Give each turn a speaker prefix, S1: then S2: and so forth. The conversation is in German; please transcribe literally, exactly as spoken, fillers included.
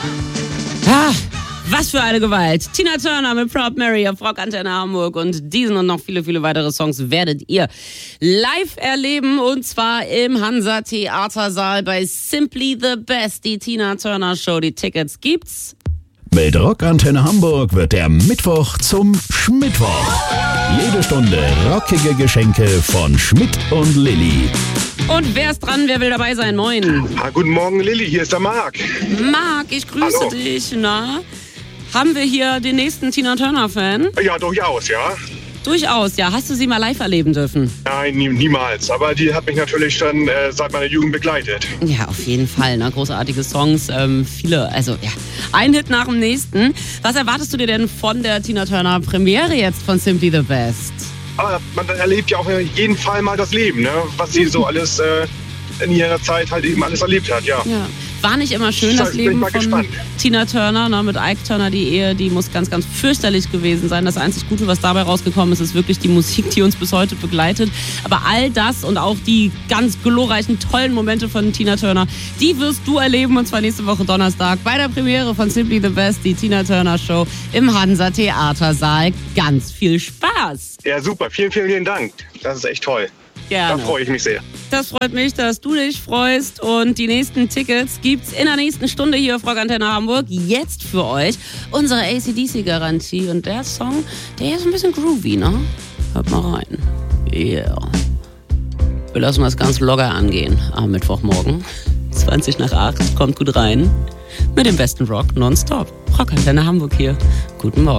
S1: Ah, was für eine Gewalt. Tina Turner mit Proud Mary auf Rock Antenne Hamburg. Und diesen und noch viele, viele weitere Songs werdet ihr live erleben. Und zwar im Hansa Theatersaal bei Simply the Best. Die Tina Turner Show. Die Tickets gibt's.
S2: Mit Rock Antenne Hamburg wird der Mittwoch zum Schmittwoch. Jede Stunde rockige Geschenke von Schmidt und Lilly.
S1: Und wer ist dran? Wer will dabei sein? Moin.
S3: Ah, guten Morgen, Lilly. Hier ist der Marc.
S1: Marc, ich grüße
S3: Hallo.
S1: dich. Na, haben wir hier den nächsten Tina Turner-Fan?
S3: Ja, durchaus, ja.
S1: Durchaus, ja. Hast du sie mal live erleben dürfen?
S3: Nein, nie, niemals. Aber die hat mich natürlich schon äh, seit meiner Jugend begleitet.
S1: Ja, auf jeden Fall. Ne? Großartige Songs, ähm, viele, also ja, ein Hit nach dem nächsten. Was erwartest du dir denn von der Tina Turner Premiere jetzt von Simply the Best?
S3: Aber man erlebt ja auch in jedem Fall mal das Leben, ne? Was sie so alles äh, in ihrer Zeit halt eben alles erlebt hat, ja.
S1: Ja. War nicht immer schön, das
S3: Bin ich
S1: Leben
S3: mal
S1: von
S3: gespannt.
S1: Tina Turner, ne, mit Ike Turner, die Ehe, die muss ganz, ganz fürchterlich gewesen sein. Das einzig Gute, was dabei rausgekommen ist, ist wirklich die Musik, die uns bis heute begleitet. Aber all das und auch die ganz glorreichen, tollen Momente von Tina Turner, die wirst du erleben, und zwar nächste Woche Donnerstag bei der Premiere von Simply the Best, die Tina Turner Show im Hansa Theatersaal. Ganz viel Spaß!
S3: Ja, super. Vielen, vielen, vielen Dank. Das ist echt toll.
S1: Gerne.
S3: Da freue ich mich sehr.
S1: Das freut mich, dass du dich freust, und die nächsten Tickets gibt's in der nächsten Stunde hier auf Rock Antenne Hamburg. Jetzt für euch unsere A C D C-Garantie, und der Song, der ist ein bisschen groovy, ne? Hört mal rein. Yeah. Wir lassen das ganz locker angehen am Mittwochmorgen. zwanzig nach acht, kommt gut rein. Mit dem besten Rock nonstop. Rock Antenne Hamburg hier. Guten Morgen.